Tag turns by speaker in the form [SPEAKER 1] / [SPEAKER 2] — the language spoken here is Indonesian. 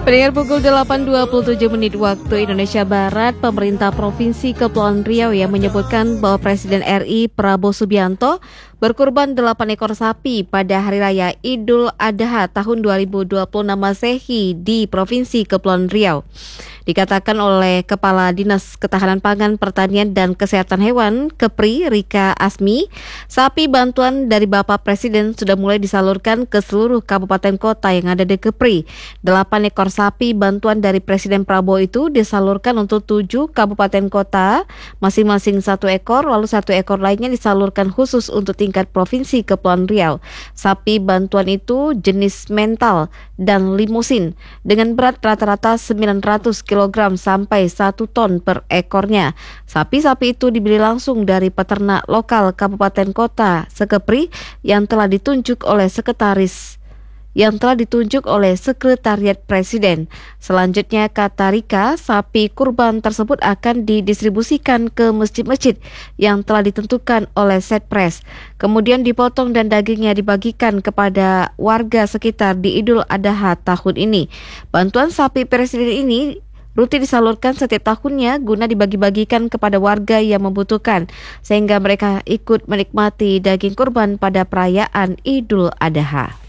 [SPEAKER 1] Pendengar pukul 8.27 menit waktu Indonesia Barat, pemerintah Provinsi Kepulauan Riau yang menyebutkan bahwa Presiden RI Prabowo Subianto berkurban 8 ekor sapi pada Hari Raya Idul Adha tahun 2026 Masehi di Provinsi Kepulauan Riau. Dikatakan oleh Kepala Dinas Ketahanan Pangan, Pertanian dan Kesehatan Hewan Kepri Rika Asmi, sapi bantuan dari Bapak Presiden sudah mulai disalurkan ke seluruh kabupaten kota yang ada di Kepri. 8 ekor sapi bantuan dari Presiden Prabowo itu disalurkan untuk 7 kabupaten kota, masing-masing 1 ekor, lalu 1 ekor lainnya disalurkan khusus untuk tingkat Provinsi Kepulauan Riau. Sapi bantuan itu jenis mental dan limusin dengan berat rata-rata 900 kg sampai 1 ton per ekornya. Sapi-sapi itu dibeli langsung dari peternak lokal kabupaten kota Sekepri yang telah ditunjuk oleh Sekretariat Presiden. Selanjutnya, kata Rika, sapi kurban tersebut akan didistribusikan ke masjid-masjid yang telah ditentukan oleh Setpres. Kemudian dipotong dan dagingnya dibagikan kepada warga sekitar di Idul Adha tahun ini. Bantuan sapi Presiden ini rutin disalurkan setiap tahunnya guna dibagi-bagikan kepada warga yang membutuhkan, sehingga mereka ikut menikmati daging kurban pada perayaan Idul Adha.